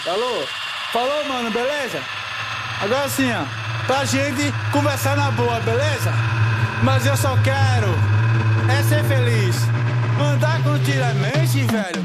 Falou? Falou, mano, beleza? Agora sim, ó, pra gente conversar na boa, beleza? Mas eu só quero é ser feliz. Andar continuamente, velho,